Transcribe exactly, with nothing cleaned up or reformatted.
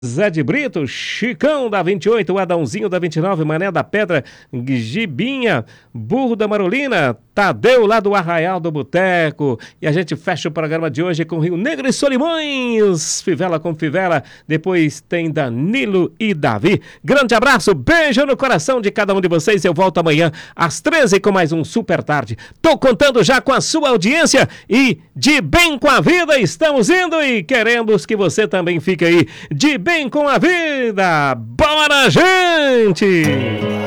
Zé de Brito, Chicão da vinte e oito, Adãozinho da vinte e nove, Mané da Pedra, Gibinha, Burro da Marolina, Tadeu lá do Arraial do Boteco. E a gente fecha o programa de hoje com Rio Negro e Solimões, Fivela com Fivela. Depois tem Danilo e Davi. Grande abraço, beijo no coração de cada um de vocês. Eu volto amanhã às treze com mais um Super Tarde. Tô contando já com a sua audiência e de bem com a vida estamos indo e queremos que você também fique aí de bem com a vida. Bora, gente!